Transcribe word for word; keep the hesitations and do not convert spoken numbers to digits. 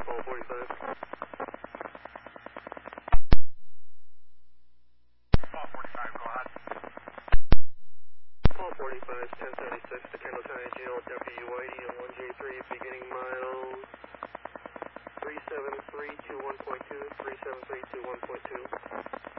Paul forty-five. Paul forty-five, go ahead. Paul forty-five, ten seventy-six to Kendall County Jail, W Y D and one J three, beginning miles three seven three two one point two, three seven three two one point two.